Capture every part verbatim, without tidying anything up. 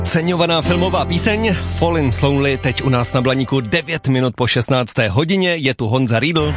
Ceňovaná filmová píseň Falling Slowly teď u nás na Blaníku devět minut po šestnácté hodině. Je tu Honza Riedl.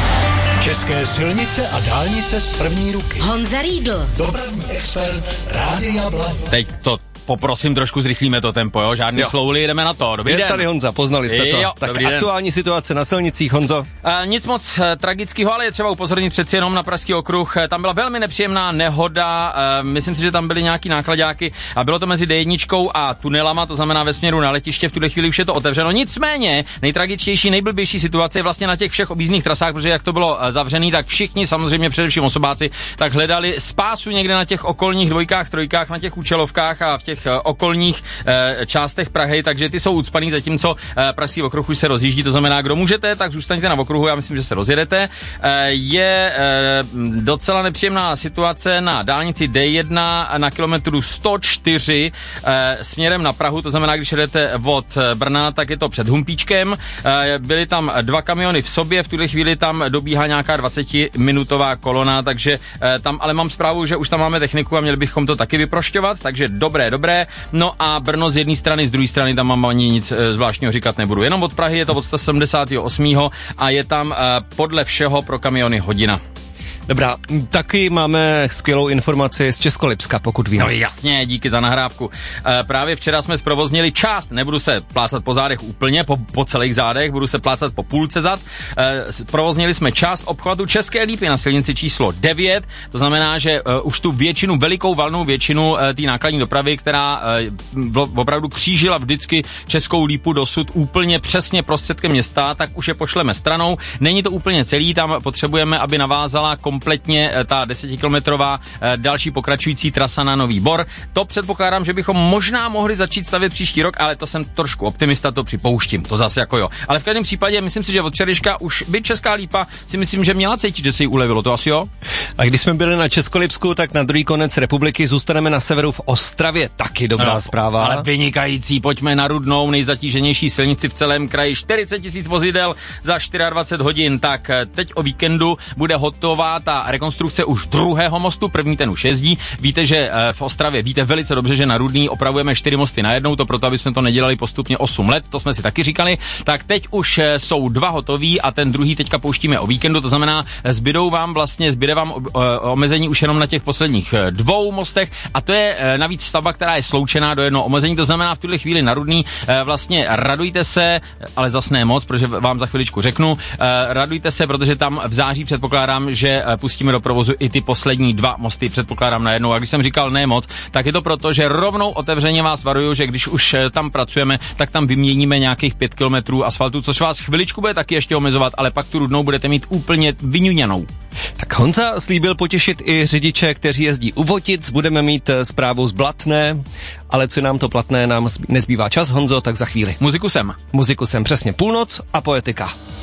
České silnice a dálnice z první ruky. Honza Riedl. Dopravní expert Rádia Blaník. Teď to poprosím, trošku zrychlíme to tempo, jo? Žádný slowly, jdeme na to. Dobrý je den. Tady Honza, poznali jste to. Jo, tak aktuální den. Situace na silnicích, Honzo. E, nic moc e, tragického, ale je třeba upozornit přeci jenom na Pražský okruh. E, tam byla velmi nepříjemná nehoda, e, myslím si, že tam byly nějaký nákladáky a bylo to mezi D jedna a tunelama, to znamená ve směru na letiště, v tuhle chvíli už je to otevřeno. Nicméně nejtragičtější, nejblbější situace je vlastně na těch všech objízdných trasách, protože jak to bylo e, zavřený, tak všichni, samozřejmě především osobáci, tak hledali spásu někde na těch okolních dvojkách, trojkách, na těch účelovkách a v těch e, okolních e, částech Prahy, takže ty jsou ucpaný, zatímco e, Pražský okruh už se rozjíždí, to znamená, kdo můžete, tak zůstaňte na okruhu, já myslím, že se rozjedete. E, je e, docela nepříjemná situace na dálnici D jedna na kilometru sto čtyři e, směrem na Prahu, to znamená, když jedete od Brna, tak je to před Humpíčkem. E, byly tam dva kamiony v sobě, v tuhle chvíli tam dobíhá nějaká dvacetiminutová kolona, takže e, tam ale mám zprávu, že už tam máme techniku a měli bychom to taky vyprošťovat, takže dobré, dobré. No a Brno z jedné strany, z druhé strany tam mám ani nic e, zvláštního říkat nebudu. Jenom od Prahy je to od sto sedmdesát osm a je tam e, podle všeho pro kamiony hodina. Dobrá, taky máme skvělou informaci z Českolipska, pokud vím. No jasně, díky za nahrávku. E, právě včera jsme zprovoznili část, nebudu se plácat po zádech úplně, po, po celých zádech, budu se plácat po půlce zad. E, zprovoznili jsme část obchvatu České Lípy na silnici číslo devět, to znamená, že e, už tu většinu, velikou valnou většinu e, té nákladní dopravy, která e, v, opravdu křížila vždycky Českou Lípu dosud úplně přesně prostředkem města, tak už je pošleme stranou. Není to úplně celý, tam potřebujeme, aby navázala kompletně ta desetikilometrová další pokračující trasa na Nový Bor. To předpokládám, že bychom možná mohli začít stavět příští rok, ale to jsem trošku optimista, to připouštím. To zase jako jo. Ale v každém případě myslím si, že od včerejška už by Česká Lípa si myslím, že měla cítit, že se jí ulevilo. To asi jo? A když jsme byli na Českolipsku, tak na druhý konec republiky zůstaneme na severu v Ostravě. Taky dobrá no, zpráva. Ale vynikající. Pojďme na Rudnou, nejzatíženější silnici v celém kraji. čtyřicet tisíc vozidel za dvacet čtyři hodin. Tak teď o víkendu bude hotová ta rekonstrukce už druhého mostu, první ten už jezdí. Víte, že v Ostravě, víte velice dobře, že na Rudný opravujeme čtyři mosty najednou, to proto, aby jsme to nedělali postupně osm let, to jsme si taky říkali. Tak teď už jsou dva hotoví a ten druhý teďka pouštíme o víkendu, to znamená, zbydou vám vlastně, zbyde vám omezení už jenom na těch posledních dvou mostech a to je navíc stavba, která je sloučená do jednoho omezení, to znamená v tuhle chvíli na Rudný vlastně radujte se, ale zas ne moc, protože vám za chviličku řeknu, radujte se, protože tam v září předpokládám, že pustíme do provozu i ty poslední dva mosty, předpokládám najednou. A když jsem říkal ne moc, tak je to proto, že rovnou otevřeně vás varuju, že když už tam pracujeme, tak tam vyměníme nějakých pět kilometrů asfaltu, což vás chviličku bude taky ještě omezovat, ale pak tu Rudnou budete mít úplně vyňuňanou. Tak Honza slíbil potěšit i řidiče, kteří jezdí u Votic, budeme mít zprávu z Blatné, ale co nám to Platné, nám nezbývá čas, Honzo, tak za chvíli. Muziku sem. Muziku sem, přesně půlnoc a poetika.